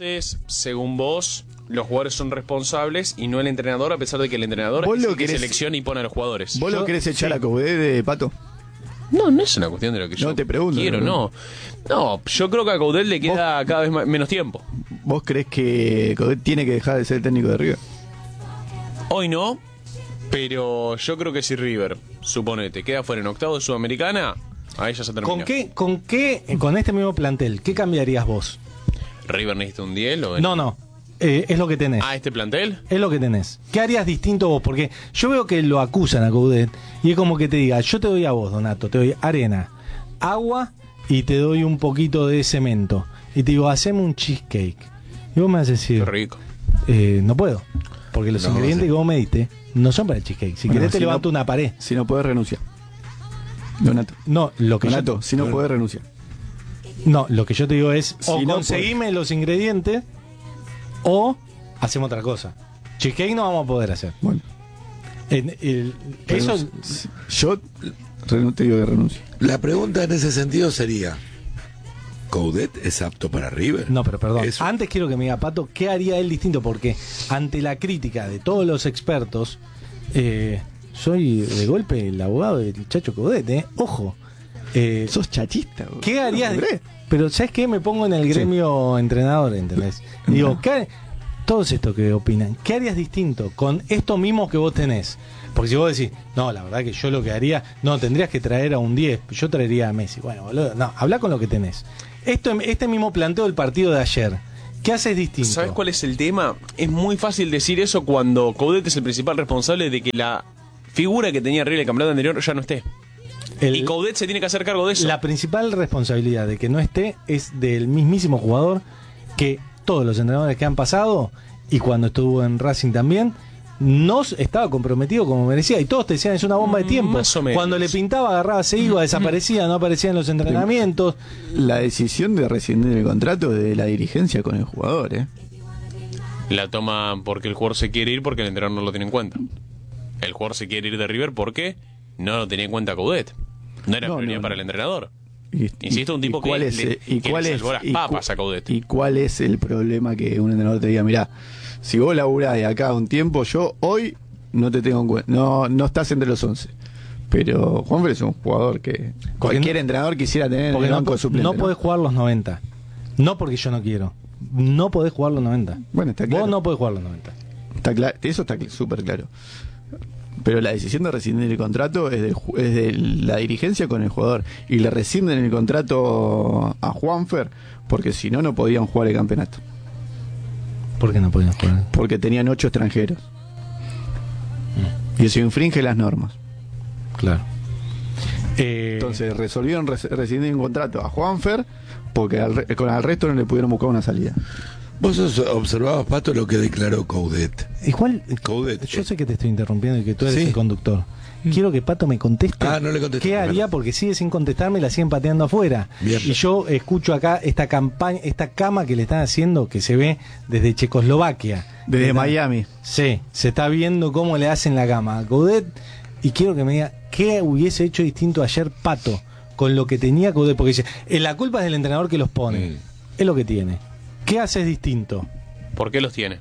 Entonces, según vos, los jugadores son responsables y no el entrenador, a pesar de que el entrenador es el que selecciona y pone a los jugadores. ¿Vos lo querés echar a Coudet de Pato? No, no es una cuestión de lo que yo te pregunto, quiero, no. No, yo creo que a Coudet le queda cada vez menos tiempo. ¿Vos creés que Coudet tiene que dejar de ser el técnico de River? Hoy no, pero yo creo que si River, suponete, queda fuera en octavo de Sudamericana, ahí ya se termina. Con este mismo plantel, qué cambiarías vos? ¿River necesita un 10? No. Es lo que tenés. ¿Este plantel? Es lo que tenés. ¿Qué harías distinto vos? Porque yo veo que lo acusan a Coudet y es como que te diga, yo te doy a vos, Donato, te doy arena, agua y te doy un poquito de cemento. Y te digo, haceme un cheesecake. Y vos me vas a decir, qué rico. No puedo. Porque los ingredientes que vos me diste no son para el cheesecake. Si querés te levanto una pared. Si no podés renunciar. Donato. No, lo que Donato, si no podés renunciar. No, lo que yo te digo es, Si o no conseguime los ingredientes o hacemos otra cosa. Cheesecake no vamos a poder hacer. Bueno. Eso. Yo te digo que renuncio. La pregunta en ese sentido sería: ¿Coudet es apto para River? No, pero perdón. Eso. Antes quiero que me diga, Pato, ¿qué haría él distinto? Porque ante la crítica de todos los expertos, soy de golpe el abogado del Chacho Coudet, Ojo. Sos chachista. ¿Qué harías? Pero ¿sabes qué? Me pongo en el gremio entrenador, ¿entendés? Digo, todos estos que opinan, ¿qué harías distinto con estos mismos que vos tenés? Porque si vos decís, no, la verdad que yo lo que haría, no, tendrías que traer a un 10, yo traería a Messi. Bueno, boludo, no, habla con lo que tenés. Este mismo planteo del partido de ayer, ¿qué haces distinto? ¿Sabes cuál es el tema? Es muy fácil decir eso cuando Coudet es el principal responsable de que la figura que tenía River el campeonato anterior ya no esté. Y Coudet se tiene que hacer cargo de eso. La principal responsabilidad de que no esté es del mismísimo jugador, que todos los entrenadores que han pasado, y cuando estuvo en Racing también, no estaba comprometido como merecía. Y todos te decían, es una bomba de tiempo. Más o menos. Cuando le pintaba, agarraba, se iba, desaparecía, no aparecía en los entrenamientos. La decisión de rescindir el contrato es de la dirigencia con el jugador, La toma porque el jugador se quiere ir, porque el entrenador no lo tiene en cuenta. El jugador se quiere ir de River porque no lo tenía en cuenta Coudet. No era prioridad para el entrenador. Insisto, un tipo que le salvó las papas a Coudet. ¿Y cuál es el problema que un entrenador te diga, mirá, si vos laburás de acá un tiempo, yo hoy no te tengo en cuenta, no estás entre los 11? Pero Juanfer es un jugador que cualquier entrenador quisiera tener en el banco de suplente. No podés jugar los 90. No porque yo no quiero. No podés jugar los 90. Bueno, está claro. Vos no podés jugar los 90. Está claro, eso está súper claro. Pero la decisión de rescindir el contrato es de la dirigencia con el jugador. Y le rescinden el contrato a Juanfer porque si no, no podían jugar el campeonato. ¿Por qué no podían jugar? Porque tenían 8 extranjeros. Y eso infringe las normas. Claro. Entonces resolvieron rescindir un contrato a Juanfer porque con el resto no le pudieron buscar una salida. Vos observabas, Pato, lo que declaró Coudet. Igual, Coudet, yo sé que te estoy interrumpiendo y que tú eres Sí. el conductor. Quiero que Pato me conteste. No le contesté. ¿Qué haría? Porque sigue sin contestarme y la siguen pateando afuera. Bien. Y yo escucho acá esta campaña, esta cama que le están haciendo, que se ve desde Checoslovaquia. Desde Miami. Sí, se está viendo cómo le hacen la cama a Coudet. Y quiero que me diga qué hubiese hecho distinto ayer Pato con lo que tenía Coudet. Porque dice, la culpa es del entrenador que los pone. Es lo que tiene. ¿Qué haces distinto? ¿Por qué los tiene?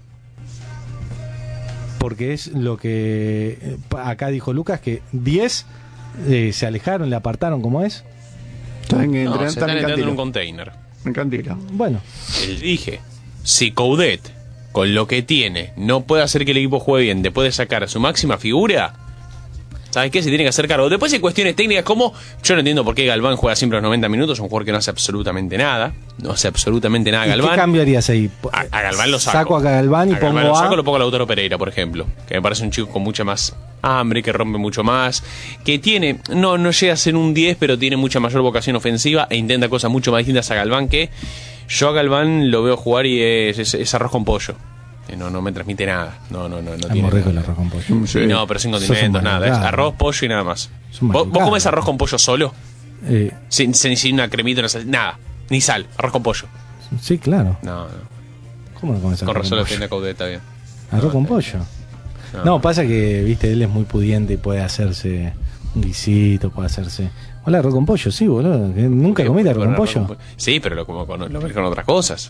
Porque es lo que acá dijo Lucas, que 10 se alejaron, le apartaron, ¿cómo es? Están Se están entrando en un container. En Cantilo. Bueno, Dije, si Coudet, con lo que tiene, no puede hacer que el equipo juegue bien, después de sacar a su máxima figura, ¿sabes qué? Se tiene que hacer cargo. Después hay cuestiones técnicas como, yo no entiendo por qué Galván juega siempre los 90 minutos, un jugador que no hace absolutamente nada. No hace absolutamente nada ¿y Galván. qué cambiarías ahí? A Galván lo saco. Saco a Galván y a Galván pongo lo a... saco, lo pongo a Lautaro Pereira, por ejemplo, que me parece un chico con mucha más hambre, que rompe mucho más, que tiene, no llega a ser un 10, pero tiene mucha mayor vocación ofensiva e intenta cosas mucho más distintas a Galván, que yo a Galván lo veo jugar y es arroz con pollo. No me transmite nada. No tiene rico el nada. arroz con pollo. Sí, no, pero sin condimentos, nada. Es arroz, pollo y nada más. ¿Vos comés arroz con pollo solo? Sin una cremita, nada. Ni sal, arroz con pollo. Sí, claro. No. ¿Cómo no comes Con arroz razón con lo pollo? tiene Coudet, está bien. ¿Arroz con pollo? No, pasa que, viste, él es muy pudiente y puede hacerse un guisito, puede hacerse... Hola, arroz con pollo, sí, boludo. ¿Nunca comiste arroz con pollo? Sí, pero lo como con otras cosas.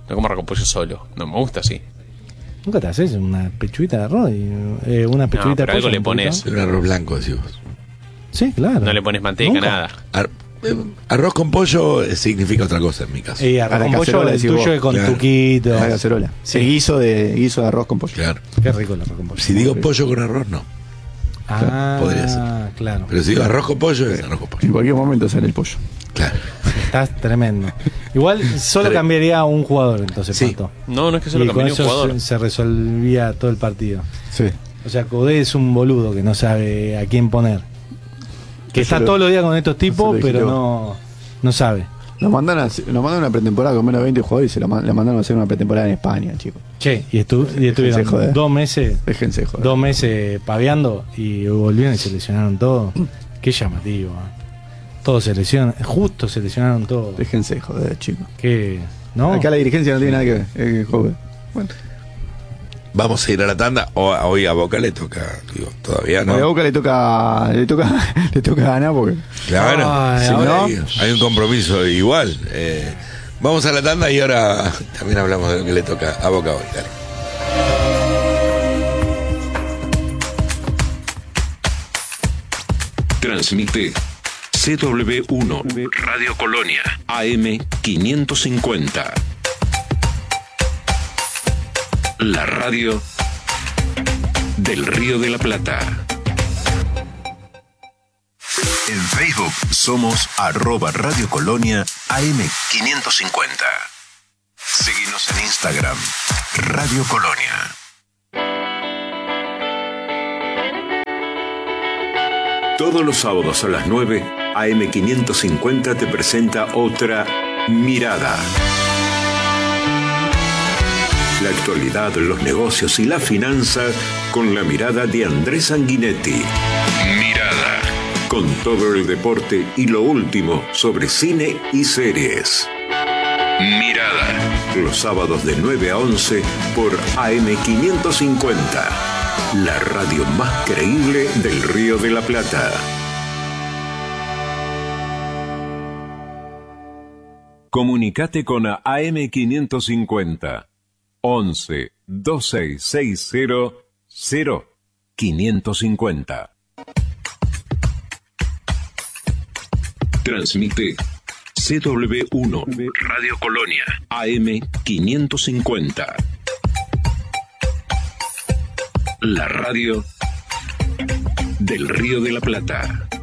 No como arroz con pollo solo. No me gusta así. Nunca te haces una pechuguita de arroz y una pechuguita pero de pollo. algo le un pones. poquito. Un arroz blanco, decís vos. Sí, claro. No le pones manteca, Nunca. nada. Arroz con pollo significa otra cosa en mi caso. Arroz A la con pollo, cacerola el decís tuyo vos. es con Claro. tuquito. La cacerola. Sí. El guiso de arroz con pollo. Claro. Qué rico el arroz con pollo. Si digo pollo con arroz, no. podría ser. Claro. Pero si digo arroz con pollo, es arroz con pollo. En cualquier momento sale el pollo. Claro. Estás tremendo. Igual solo cambiaría a un jugador entonces, Sí. Pato. No, no es que se lo Y con cambió un eso jugador. se resolvía todo el partido. Sí. O sea, Coudet es un boludo que no sabe a quién poner. Que está Eso lo- todos los días con estos eso tipos, lo dijiste pero vos. no sabe. Nos mandan a una pretemporada con menos de 20 jugadores y le mandaron a hacer una pretemporada en España, chicos. Che, y Déjense estuvieron joder. 2 meses, Déjense joder. 2 meses paveando y volvieron y se lesionaron todos. Qué llamativo. Todos se lesionan, justo se lesionaron todos. Déjense joder, chicos. Que, ¿no? Acá la dirigencia no tiene nada que ver. Joder. Bueno, Vamos a ir a la tanda. Hoy a Boca le toca, digo, todavía no. a Boca le toca ganar porque Claro. Ay, Si ahora- no, hay un compromiso igual. Vamos a la tanda y ahora también hablamos de lo que le toca a Boca hoy. Dale. Transmite CW1 Radio Colonia AM 550. La radio del Río de la Plata. En Facebook somos @Radio Colonia AM 550. Seguinos en Instagram, Radio Colonia. Todos los sábados a las 9, AM 550 te presenta otra Mirada. La actualidad, los negocios y la finanza con la mirada de Andrés Sanguinetti. Mirada. Con todo el deporte y lo último sobre cine y series. Mirada. Los sábados de 9 a 11 por AM 550. La radio más creíble del Río de la Plata. Comunicate con AM 550 11 2660 0550. Transmite CW1 Radio Colonia AM 550. La radio del Río de la Plata.